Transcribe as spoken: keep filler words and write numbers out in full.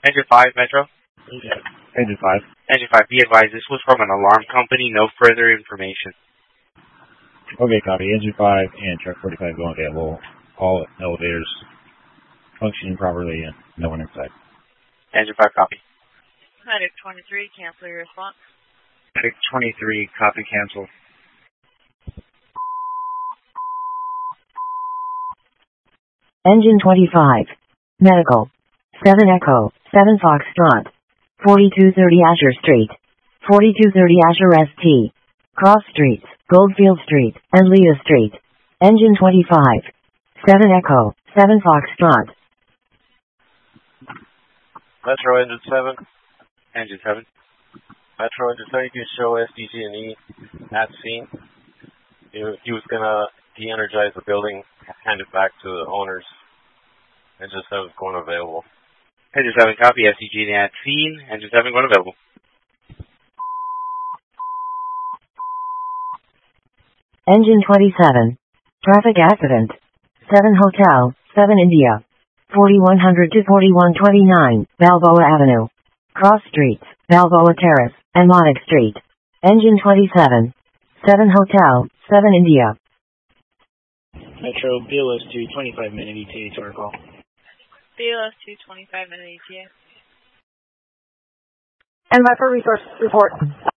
Engine five, Metro. Engine five. Engine five, be advised, this was from an alarm company. No further information. Okay, copy. Engine five and truck forty-five going available. All elevators functioning properly and no one inside. Engine five, copy. Medic twenty-three, cancel your response. Medic twenty-three, copy, cancel. Engine twenty-five. Medical. seven Echo, seven Foxtrot. forty-two thirty Asher Street. forty-two thirty Asher S T. Cross Streets, Goldfield Street, and Leah Street. Engine twenty-five. seven Echo, seven Foxtrot. Metro Engine seven. Engine seven. Metro Engine seven, you can show S D G and E at scene. He, he was going to de-energize the building, hand it back to the owners. Engine seven is going available. Engine seven, copy. S D G at scene. Engine seven going available. Engine twenty-seven. Traffic accident. seven Hotel, seven India. forty-one hundred to forty-one twenty-nine, Balboa Avenue. Cross Streets, Balboa Terrace, and Monac Street. Engine twenty-seven. seven Hotel, seven India. Metro, B L S two, twenty-five minute E T A to our call. B L S two, twenty-five minute E T A. And my for resource report.